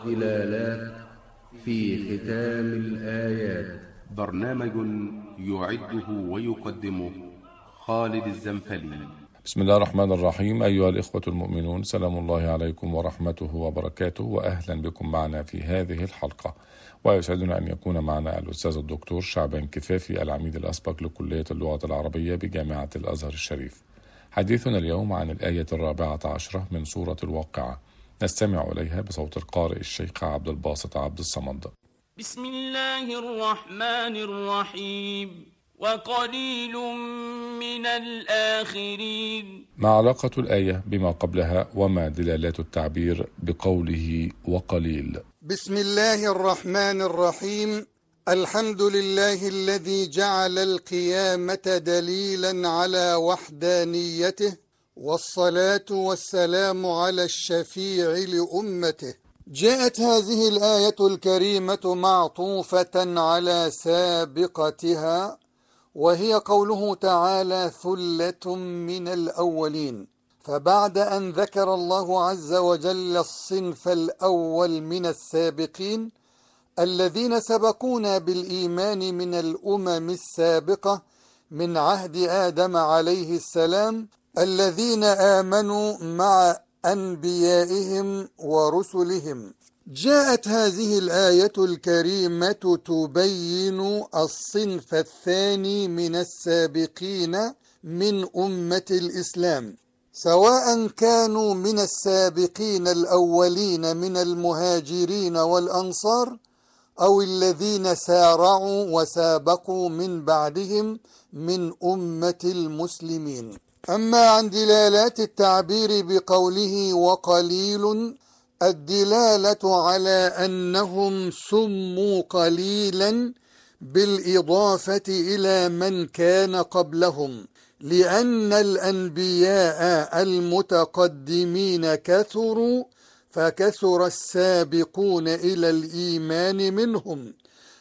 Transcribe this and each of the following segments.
دلالات في ختام الآيات. برنامج يعده ويقدمه خالد الزنفلي. بسم الله الرحمن الرحيم. أيها الإخوة المؤمنون، سلام الله عليكم ورحمته وبركاته، وأهلا بكم معنا في هذه الحلقة. ويسعدنا أن يكون معنا الأستاذ الدكتور شعبان كفافي، العميد الأسبق لكلية اللغة العربية بجامعة الأزهر الشريف. حديثنا اليوم عن الآية 14 من سورة الواقعة، نستمع إليها بصوت القارئ الشيخ عبد الباسط عبد الصمد. بسم الله الرحمن الرحيم. وقليل من الآخرين. ما علاقة الآية بما قبلها وما دلالات التعبير بقوله وقليل؟ بسم الله الرحمن الرحيم. الحمد لله الذي جعل القيامة دليلا على وحدانيته، والصلاة والسلام على الشفيع لأمته. جاءت هذه الآية الكريمة معطوفة على سابقتها، وهي قوله تعالى ثلة من الأولين. فبعد أن ذكر الله عز وجل الصنف الأول من السابقين الذين سبقونا بالإيمان من الأمم السابقة من عهد آدم عليه السلام، الذين آمنوا مع أنبيائهم ورسلهم، جاءت هذه الآية الكريمة تبين الصنف الثاني من السابقين من أمة الإسلام، سواء كانوا من السابقين الأولين من المهاجرين والأنصار، أو الذين سارعوا وسابقوا من بعدهم من أمة المسلمين. أما عن دلالات التعبير بقوله وقليل، الدلالة على أنهم سموا قليلا بالإضافة إلى من كان قبلهم، لأن الأنبياء المتقدمين كثروا، فكثر السابقون إلى الإيمان منهم،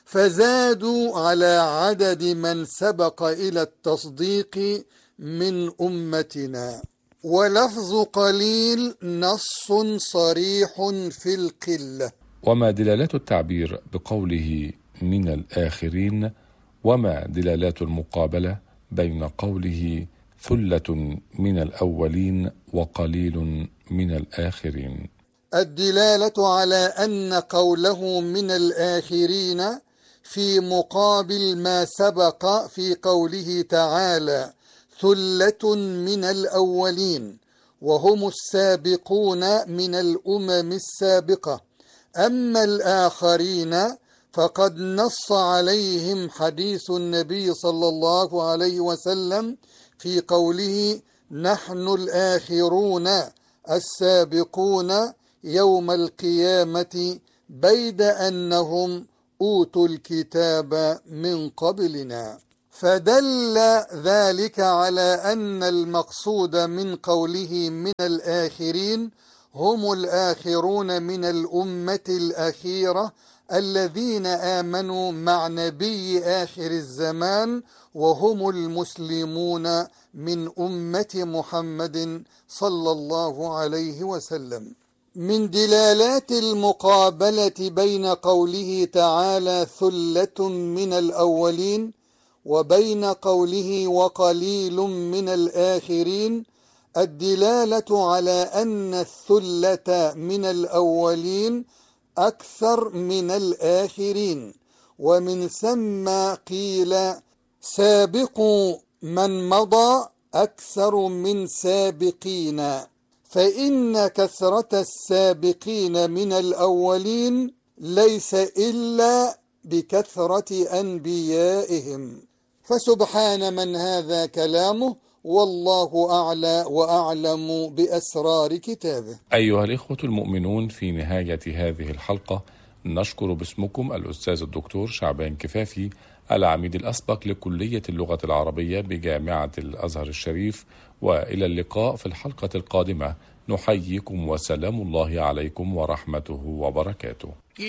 فزادوا على عدد من سبق إلى التصديق من أمتنا. ولفظ قليل نص صريح في القلة. وما دلالات التعبير بقوله من الآخرين، وما دلالات المقابلة بين قوله ثلة من الأولين وقليل من الآخرين؟ الدلالة على أن قوله من الآخرين في مقابل ما سبق في قوله تعالى ثلة من الأولين، وهم السابقون من الأمم السابقة. أما الآخرين فقد نص عليهم حديث النبي صلى الله عليه وسلم في قوله نحن الآخرون السابقون يوم القيامة بيد أنهم أوتوا الكتاب من قبلنا. فدل ذلك على أن المقصود من قوله من الآخرين هم الآخرون من الأمة الأخيرة الذين آمنوا مع نبي آخر الزمان، وهم المسلمون من أمة محمد صلى الله عليه وسلم. من دلالات المقابلة بين قوله تعالى ثلة من الأولين وبين قوله وقليل من الآخرين الدلالة على أن الثلة من الأولين أكثر من الآخرين، ومن ثم قيل سابقوا من مضى أكثر من سابقين، فإن كثرة السابقين من الأولين ليس إلا بكثرة أنبيائهم. فسبحان من هذا كلامه، والله أعلى وأعلم بأسرار كتابه. أيها الإخوة المؤمنون، في نهاية هذه الحلقة نشكر باسمكم الأستاذ الدكتور شعبان كفافي، العميد الأسبق لكلية اللغة العربية بجامعة الأزهر الشريف، وإلى اللقاء في الحلقة القادمة. نحييكم وسلام الله عليكم ورحمته وبركاته.